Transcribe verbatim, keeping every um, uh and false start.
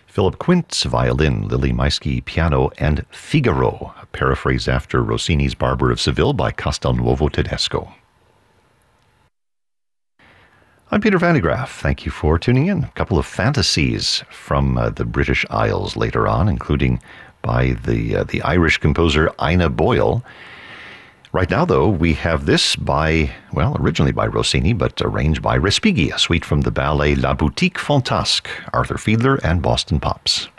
Philip Quince, violin, Lily Maisky, piano, and Figaro, a paraphrase after Rossini's Barber of Seville by Castelnuovo Tedesco. I'm Peter Van de Graaff. Thank you for tuning in. A couple of fantasies from uh, the British Isles later on, including by the uh, the Irish composer Ina Boyle. Right now, though, we have this by, well, originally by Rossini, but arranged by Respighi, a suite from the ballet La Boutique Fantasque, Arthur Fiedler and Boston Pops.